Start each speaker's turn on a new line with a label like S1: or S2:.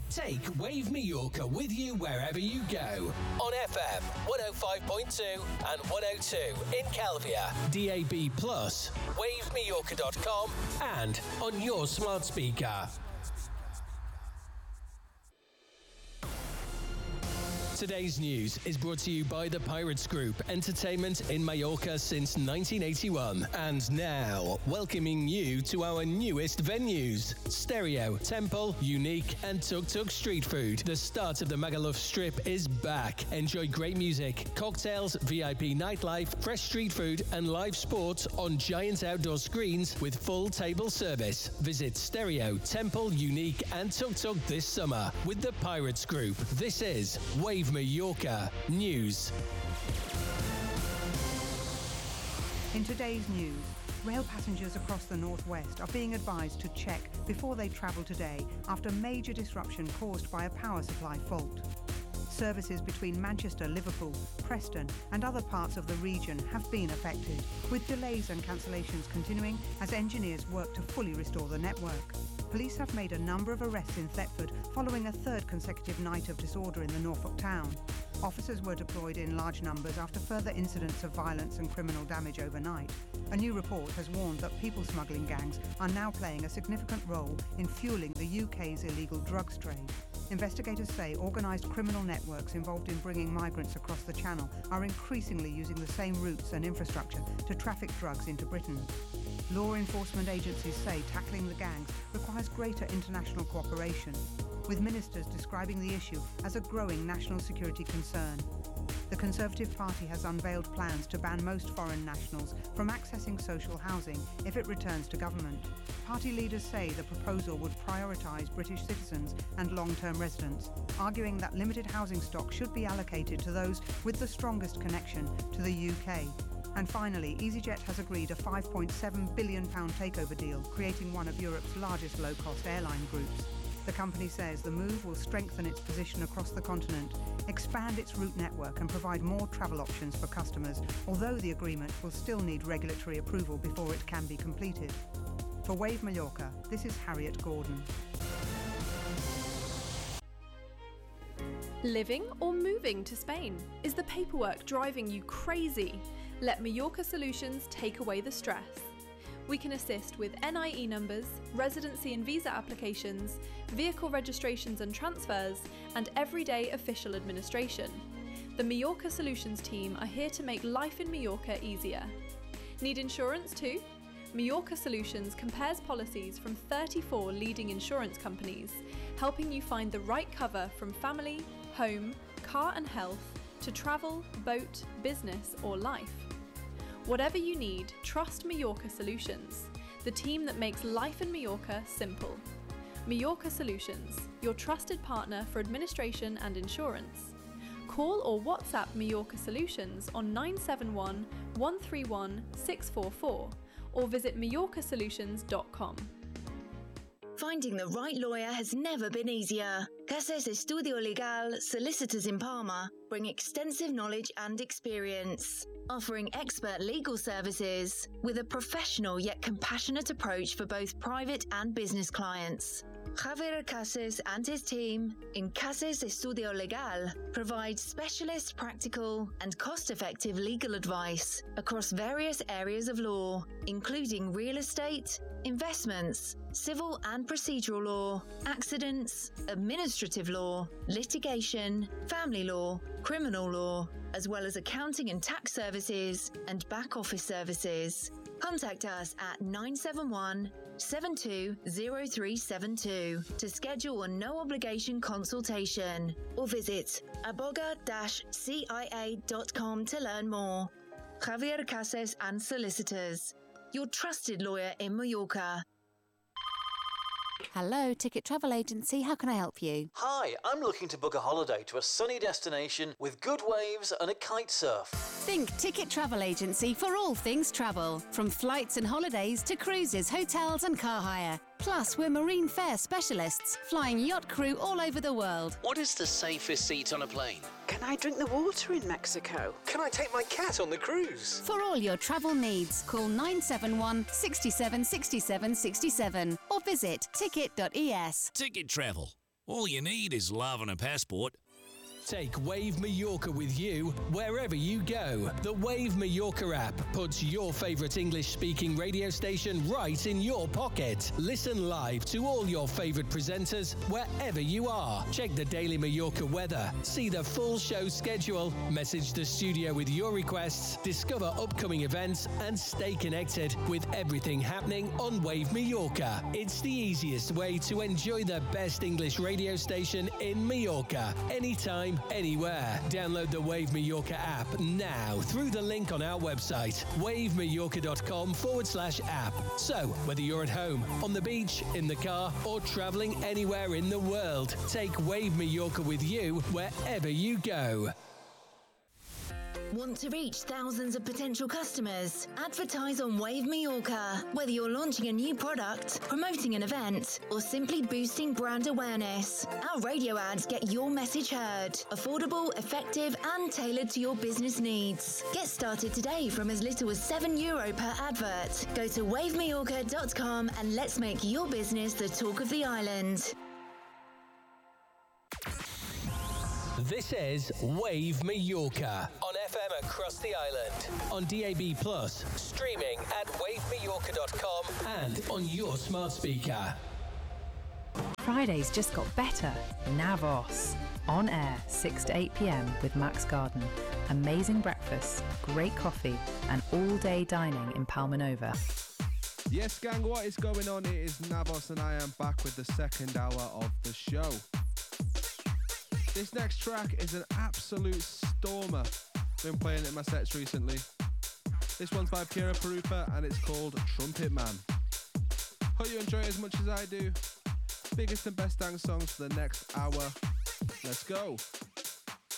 S1: Take Wave Mallorca with you wherever you go. On FM 105.2 and 102 in Calvia, DAB+, wavemallorca.com and on your smart speaker. Today's news is brought to you by the Pirates Group, entertainment in Mallorca since 1981. And now, welcoming you to our newest venues: Stereo, Temple, Unique and Tuk Tuk Street Food. The start of the Magaluf Strip is back. Enjoy great music, cocktails, VIP nightlife, fresh street food and live sports on giant outdoor screens with full table service. Visit Stereo, Temple, Unique and Tuk Tuk this summer with the Pirates Group. This is Wave Mallorca News.
S2: In today's news, rail passengers across the northwest are being advised to check before they travel today after major disruption caused by a power supply fault. Services between Manchester, Liverpool, Preston and other parts of the region have been affected, with delays and cancellations continuing as engineers work to fully restore the network. Police have made a number of arrests in Thetford following a third consecutive night of disorder in the Norfolk town. Officers were deployed in large numbers after further incidents of violence and criminal damage overnight. A new report has warned that people smuggling gangs are now playing a significant role in fueling the UK's illegal drugs trade. Investigators say organised criminal networks involved in bringing migrants across the Channel are increasingly using the same routes and infrastructure to traffic drugs into Britain. Law enforcement agencies say tackling the gangs requires greater international cooperation, with ministers describing the issue as a growing national security concern. The Conservative Party has unveiled plans to ban most foreign nationals from accessing social housing if it returns to government. Party leaders say the proposal would prioritise British citizens and long-term residents, arguing that limited housing stock should be allocated to those with the strongest connection to the UK. And finally, EasyJet has agreed a £5.7 billion takeover deal, creating one of Europe's largest low-cost airline groups. The company says the move will strengthen its position across the continent, expand its route network and provide more travel options for customers, although the agreement will still need regulatory approval before it can be completed. For Wave Mallorca, this is Harriet Gordon.
S3: Living or moving to Spain? Is the paperwork driving you crazy? Let Mallorca Solutions take away the stress. We can assist with NIE numbers, residency and visa applications, vehicle registrations and transfers, and everyday official administration. The Mallorca Solutions team are here to make life in Mallorca easier. Need insurance too? Mallorca Solutions compares policies from 34 leading insurance companies, helping you find the right cover from family, home, car and health, to travel, boat, business or life. Whatever you need, trust Mallorca Solutions, the team that makes life in Mallorca simple. Mallorca Solutions, your trusted partner for administration and insurance. Call or WhatsApp Mallorca Solutions on 971 131 644 or visit mallorcasolutions.com.
S4: Finding the right lawyer has never been easier. Cases Estudio Legal Solicitors in Palma bring extensive knowledge and experience, offering expert legal services with a professional yet compassionate approach for both private and business clients. Javier Cases and his team in Cases Estudio Legal provide specialist, practical and cost-effective legal advice across various areas of law, including real estate, investments, civil and procedural law, accidents, administrative law, litigation, family law, criminal law, as well as accounting and tax services and back office services. Contact us at 971 720372 to schedule a no-obligation consultation or visit aboga-cia.com to learn more. Javier Cases and Solicitors, your trusted lawyer in Mallorca.
S5: Hello, Ticket Travel Agency. How can I help you?
S6: Hi, I'm looking to book a holiday to a sunny destination with good waves and a kite surf.
S5: Think Ticket Travel Agency for all things travel. From flights and holidays to cruises, hotels and car hire. Plus, we're marine fare specialists, flying yacht crew all over the world.
S7: What is the safest seat on a plane?
S8: Can I drink the water in Mexico?
S7: Can I take my cat on the cruise?
S5: For all your travel needs, call 971 67 67 67 or visit ticket.es.
S9: Ticket Travel. All you need is love and a passport.
S1: Take Wave Mallorca with you wherever you go. The Wave Mallorca app puts your favourite English-speaking radio station right in your pocket. Listen live to all your favourite presenters wherever you are. Check the daily Mallorca weather, see the full show schedule, message the studio with your requests, discover upcoming events, and stay connected with everything happening on Wave Mallorca. It's the easiest way to enjoy the best English radio station in Mallorca, anytime, anywhere. Download the Wave Mallorca app now through the link on our website, wavemallorca.com/app. So, whether you're at home, on the beach, in the car, or travelling anywhere in the world, take Wave Mallorca with you wherever you go.
S4: Want to reach thousands of potential customers? Advertise on Wave Mallorca. Whether you're launching a new product, promoting an event, or simply boosting brand awareness, our radio ads get your message heard. Affordable, effective, and tailored to your business needs. Get started today from as little as €7 per advert. Go to wavemallorca.com and let's make your business the talk of the island.
S1: This is Wave Mallorca on FM across the island, on DAB+, streaming at wavemallorca.com and on your smart speaker.
S10: Friday's just got better. Navos. On air 6 to 8 p.m. with Max Garden. Amazing breakfast, great coffee, and all-day dining in Palmanova.
S11: Yes, gang, what is going on? It is Navos and I am back with the second hour of the show. This next track is an absolute stormer. Been playing it in my sets recently. This one's by Kira Parupa and it's called Trumpet Man. Hope you enjoy it as much as I do. Biggest and best dance songs for the next hour. Let's go.